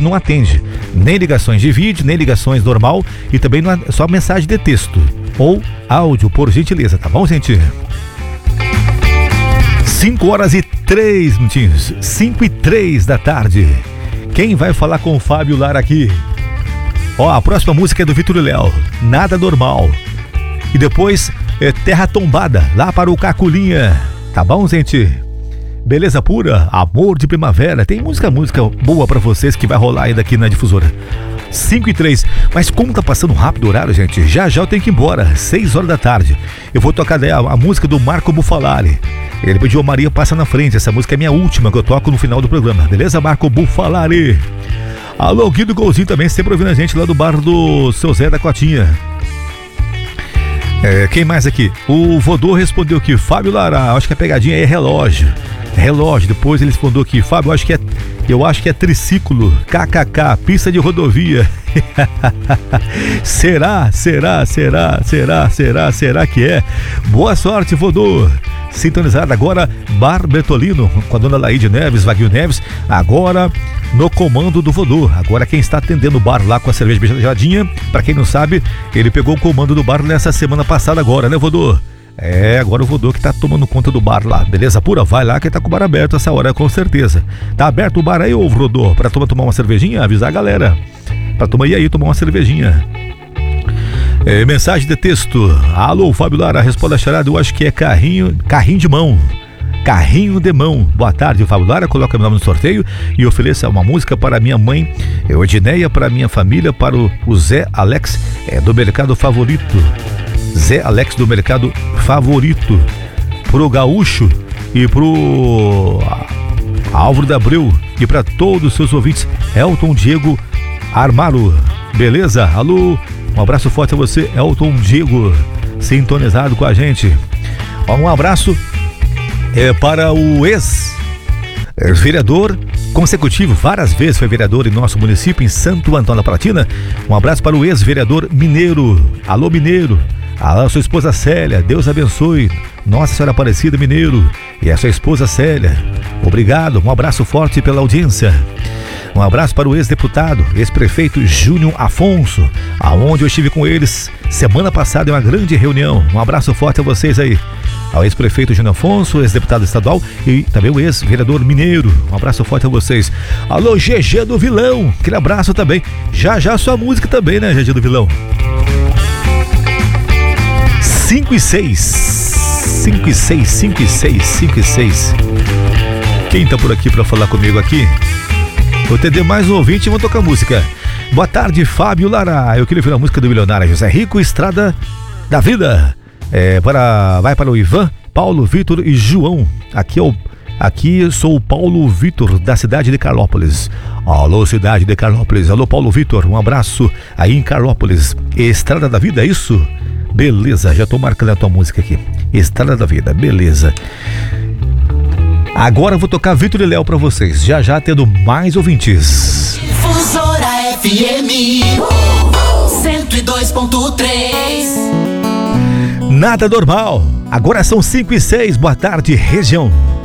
não atende nem ligações de vídeo, nem ligações normal e também não, só mensagem de texto ou áudio, por gentileza, tá bom, gente? 5h03, 5h03 da tarde. Quem vai falar com o Fábio Lara aqui? Ó, a próxima música é do Vitor e Léo, Nada Normal. E depois, Terra Tombada, lá para o Caculinha. Tá bom, gente? Beleza pura, Amor de Primavera. Tem música boa pra vocês que vai rolar ainda aqui na difusora. 5h03. Mas como tá passando rápido o horário, gente, já eu tenho que ir embora. 6h da tarde. Eu vou tocar a música do Marco Bufalari. Ele pediu Maria Passa na Frente. Essa música é minha última que eu toco no final do programa. Beleza, Marco Bufalari? Alô, Guido Golzinho também, sempre ouvindo a gente lá do bar do Seu Zé da Cotinha. Quem mais aqui? O Vodô respondeu aqui, Fábio Lara, acho que a pegadinha é relógio. Relógio, depois ele respondeu aqui, Fábio, eu acho que é triciclo, kkk, pista de rodovia. Será que é? Boa sorte, Vodô. Sintonizado agora, Bar Bertolino, com a dona Laíde Neves, Vaguinho Neves, agora no comando do Vodô. Agora quem está atendendo o bar lá com a cerveja bem geladinha, pra quem não sabe, ele pegou o comando do bar nessa semana passada agora, né, Vodô? Agora o Vodô que tá tomando conta do bar lá, beleza pura? Vai lá que tá com o bar aberto essa hora, com certeza. Tá aberto o bar aí, ô Vodô, pra tomar uma cervejinha? Avisar a galera, pra tomar uma cervejinha. Mensagem de texto. Alô, Fábio Lara, a resposta da charada, eu acho que é carrinho de mão. Carrinho de mão. Boa tarde, Fábio Lara, coloca meu nome no sorteio e ofereça uma música para minha mãe Odineia, para minha família, para o Zé Alex, do Mercado Favorito. Zé Alex do Mercado Favorito, pro Gaúcho e pro Álvaro da Abreu e para todos os seus ouvintes, Elton Diego Armaro, beleza? Alô, um abraço forte a você, Elton Diego, sintonizado com a gente. Um abraço para o ex-vereador consecutivo, várias vezes foi vereador em nosso município, em Santo Antônio da Platina. Um abraço para o ex-vereador Mineiro. Alô, Mineiro. Alô, sua esposa Célia, Deus abençoe. Nossa Senhora Aparecida, Mineiro. E a sua esposa Célia. Obrigado, um abraço forte pela audiência. Um abraço para o ex-deputado, ex-prefeito Júnior Afonso, aonde eu estive com eles semana passada em uma grande reunião. Um abraço forte a vocês aí. Ao ex-prefeito Júnior Afonso, ex-deputado estadual e também o ex-vereador Mineiro. Um abraço forte a vocês. Alô, GG do Vilão, aquele abraço também. Já sua música também, né, GG do Vilão? 5h06. Quem tá por aqui pra falar comigo aqui? Vou atender mais um ouvinte e vou tocar música. Boa tarde, Fábio Lara. Eu queria ouvir a música do milionário José Rico, Estrada da Vida. Vai para o Ivan, Paulo, Vitor e João. Aqui sou o Paulo Vitor, da cidade de Carlópolis. Alô, cidade de Carlópolis. Alô, Paulo Vitor, um abraço aí em Carlópolis. Estrada da Vida, é isso? Beleza, já tô marcando a tua música aqui. Estrada da Vida, beleza. Agora eu vou tocar Vitor e Léo pra vocês. Já tendo mais ouvintes. Difusora FM 102.3. Nada Normal. Agora são 5h06. Boa tarde, região.